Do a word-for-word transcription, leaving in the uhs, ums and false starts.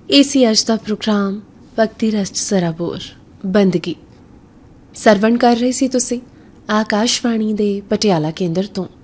ਇਹ ਸੀ ਅੱਜ ਦਾ ਪ੍ਰੋਗਰਾਮ ਭਗਤੀ ਰਸ 'ਚ ਸਰਾਬੋਰ ਬੰਦਗੀ। ਸਰਵਣ ਕਰ ਰਹੇ ਸੀ ਤੁਸੀਂ ਆਕਾਸ਼ਵਾਣੀ ਦੇ ਪਟਿਆਲਾ ਕੇਂਦਰ ਤੋਂ।